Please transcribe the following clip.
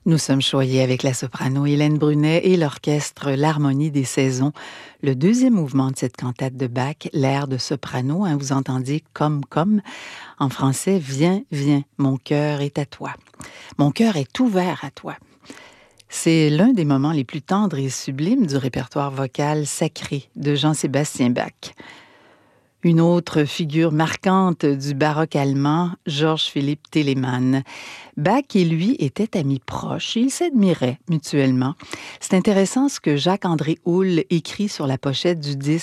Nous sommes choyés avec la soprano Hélène Brunet et l'orchestre L'Harmonie des saisons. Le deuxième mouvement de cette cantate de Bach, l'air de soprano, vous entendiez comme. En français, viens, viens, mon cœur est à toi. Mon cœur est ouvert à toi. C'est l'un des moments les plus tendres et sublimes du répertoire vocal sacré de Jean-Sébastien Bach. Une autre figure marquante du baroque allemand, Georges Philipp Telemann. Bach et lui étaient amis proches, ils s'admiraient mutuellement. C'est intéressant ce que Jacques-André Houle écrit sur la pochette du disque